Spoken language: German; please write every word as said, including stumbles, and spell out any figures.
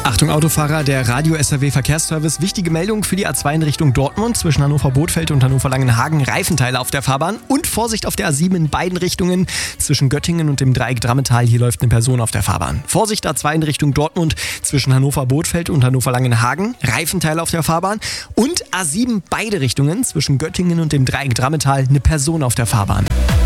Achtung Autofahrer, der Radio-S R W Verkehrsservice. Wichtige Meldung für die A zwei in Richtung Dortmund zwischen Hannover-Bothfeld und Hannover-Langenhagen. Reifenteile auf der Fahrbahn und Vorsicht auf der A sieben in beiden Richtungen zwischen Göttingen und dem Dreieck Drammetal. Hier läuft eine Person auf der Fahrbahn. Vorsicht A zwei in Richtung Dortmund zwischen Hannover-Bothfeld und Hannover-Langenhagen. Reifenteile auf der Fahrbahn und A sieben beide Richtungen zwischen Göttingen und dem Dreieck Drammetal. Eine Person auf der Fahrbahn.